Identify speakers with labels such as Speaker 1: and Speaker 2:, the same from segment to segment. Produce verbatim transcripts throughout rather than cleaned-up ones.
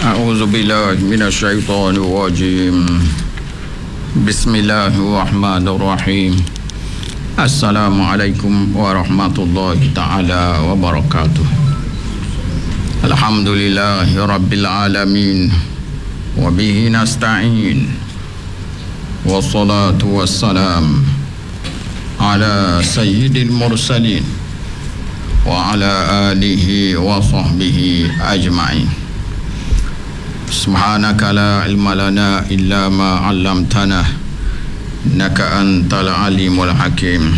Speaker 1: A'udzubillahi minasyaitonirrajim. Bismillahirrahmanirrahim. Assalamualaikum warahmatullahi ta'ala wabarakatuh. Alhamdulillahi rabbil alamin. Wabihi nasta'in. Wassalatu wassalam ala sayyidil mursalin wa ala alihi wa sahbihi ajma'in. Subhanaka la ilma lana illa ma 'allamtana innaka antal alimul hakim.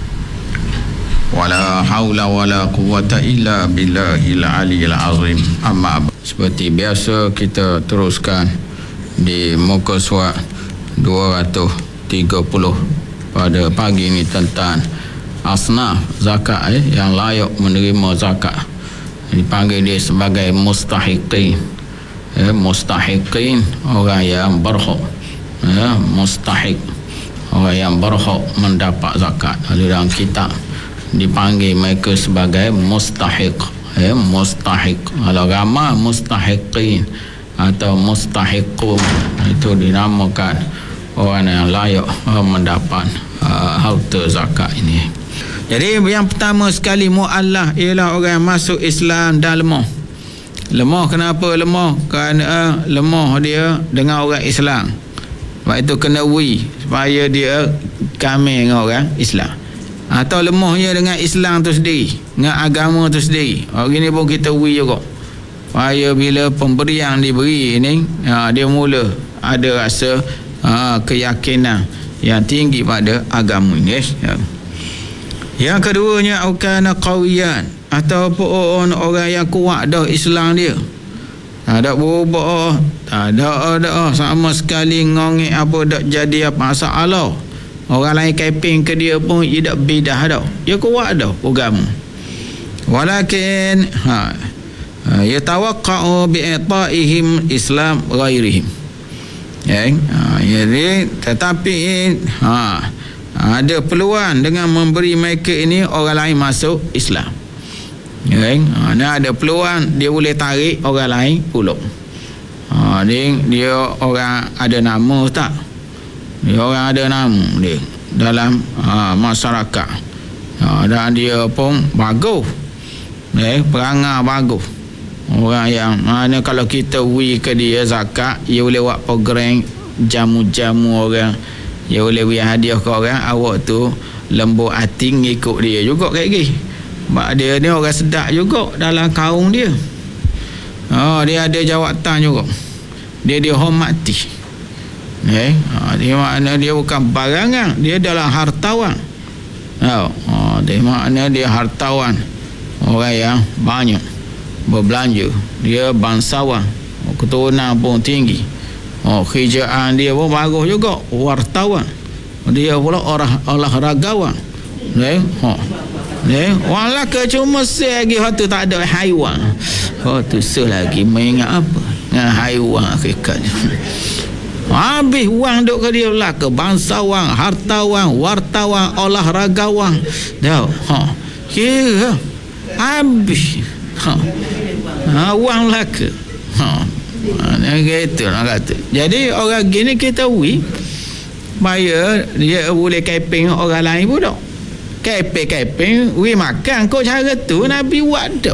Speaker 1: Wala haula wala quwwata illa billahil aliyil azim. Amma seperti biasa kita teruskan di muka surat dua ratus tiga puluh pada pagi ini tentang asnaf zakat eh, yang layak menerima zakat. Dipanggil dia sebagai mustahiqin. Ya, mustahiqin, orang yang berhak, ya, mustahik, orang yang berhak mendapat zakat. Dalam kitab dipanggil mereka sebagai mustahiq, ya, mustahiq. Kalau ramai mustahiqin atau mustahiqun, itu dinamakan orang yang layak mendapat uh, harta zakat ini. Jadi yang pertama sekali mu'allah ialah orang yang masuk Islam dan lemah. Lemah kenapa lemah? Kerana uh, lemah dia dengan orang Islam. Sebab itu kena wi supaya dia kami dengan orang Islam. Atau lemahnya dengan Islam tu sendiri, dengan agama tu sendiri. Hari ni pun kita wi juga. Supaya bila pemberian diberi ni, uh, dia mula ada rasa uh, keyakinan yang tinggi pada agama ini. Ya. Yang keduanya ukana qawiyan, ataupun orang yang kuat dah Islam dia, tak ada berubah, tak ada ada sama sekali ngongek apa dak jadi apa masalah. Orang lain keping ke dia pun dia dak bidah dah, dia kuat dah agama. Walakin ha yatawaqqa'u bi'ita'ihim Islam ghairihim. Ya, ha, jadi tetapi ha ada peluang dengan memberi mereka ini orang lain masuk Islam. Ya, ha, dia ada peluang dia boleh tarik orang lain pula. Ha, dia, dia orang ada nama tak? Dia orang ada nama dia dalam ha, masyarakat. Ha, dan dia pun bagus. Ya, perangai bagus. Orang yang mana kalau kita wi ke dia zakat, dia boleh buat program jamu-jamu orang. Dia boleh beri hadiah ke orang, awak tu lembut hati ngikut dia juga kayak gini. Sebab dia ni orang sedap juga dalam kaum dia. Oh, dia ada jawatan juga. Dia dihormati. Eh, oh, dia makna dia bukan barangan, dia adalah hartawan. Oh, oh, dia makna dia hartawan. Orang yang banyak berbelanja. Dia bangsawan. Keturunan pun tinggi. Oh, kerjaan dia pun bagus juga, wartawan. Dia pula orang olahragawan. Eh, oh. Eh, orang laka cuma selagi hati tak ada haiwan. Oh, tu selagi mengingat apa? Dengan haiwan hakikat. Habis wang duk ke dia laka, bangsawan, hartawan, wartawan, olahragawan. Dah, ha. Kira habis. Ha. Ha, wang laka. Ha. Ha, gitu nak kata. Jadi orang gini kita wi supaya dia boleh keping orang lain pun tak. Keping-keping wi makan kau cara tu Nabi buat dah.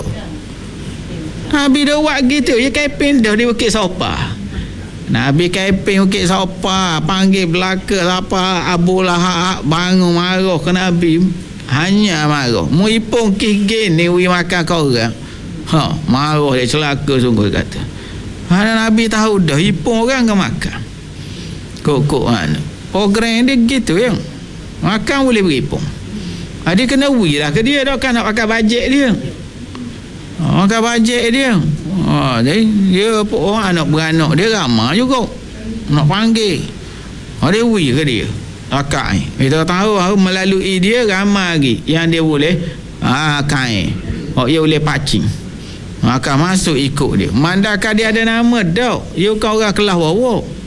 Speaker 1: Nabi dah buat gitu, dia keping dah di Bukit Sopa. Nabi keping Bukit Sopa, panggil belaka apa Abu Lahab bangun marah ke Nabi, hanya marah. Mu ipung kih ni wi makan kau orang. Ha, marah dia celaka sungguh kata. Mana Nabi tahu dah ipung orang ke makan. Kok-kok mana? Program dia gitu ya. Makan boleh beripung. Ha, dia kena wi lah ke dia dah kan nak pakai bajet dia. Ha, pakai bajet dia. Ha, jadi dia pun anak beranak dia ramai juga. Nak panggil. Ha, dia wi ke dia. Akak ni. Kita tahu melalui dia ramai lagi yang dia boleh ha, kain. Oh, dia boleh pacing. Maka masuk ikut dia. Mandakan dia ada nama dah. Dia bukan orang kelas wawa.